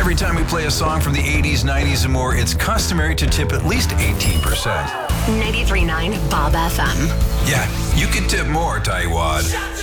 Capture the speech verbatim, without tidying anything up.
Every time we play a song from the eighties, nineties, and more, it's customary to tip at least eighteen percent. ninety-three point nine Bob F M. Yeah, you could tip more, Taiwad.